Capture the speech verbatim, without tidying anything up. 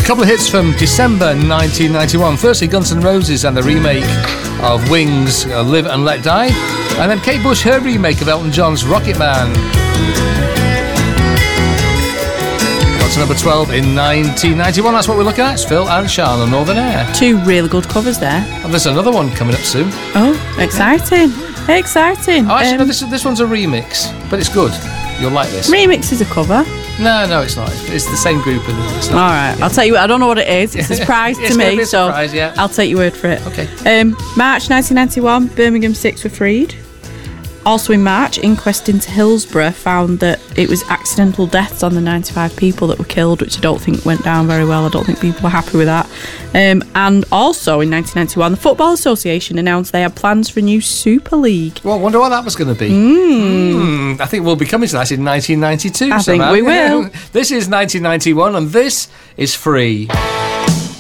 couple of hits from December nineteen ninety-one. Firstly, Guns N' Roses and the remake of Wings, uh, Live and Let Die. And then Kate Bush, her remake of Elton John's Rocket Man. Got to number twelve in nineteen ninety-one. That's what we're looking at. It's Phil and Sean on Northern Air. Two really good covers there. And there's another one coming up soon. Oh, exciting. Exciting. Oh, actually, um, no, this, this one's a remix, but it's good. You'll like this. Remix is a cover. No, no, it's not. It's the same group. And it's not, All right, yeah. I'll tell you what, I don't know what it is. It's a surprise it's to me, be a so surprise, yeah. I'll take your word for it. Okay. Um, March nineteen ninety-one, Birmingham Six were freed. Also in March, inquest into Hillsborough found that it was accidental deaths on the ninety-five people that were killed, which I don't think went down very well. I don't think people were happy with that. Um, and also in nineteen ninety-one, the Football Association announced they had plans for a new Super League. Well, I wonder what that was going to be. Mm. Mm, I think we'll be coming to that in nineteen ninety-two. I somehow. think we will. This is nineteen ninety-one and this is Free.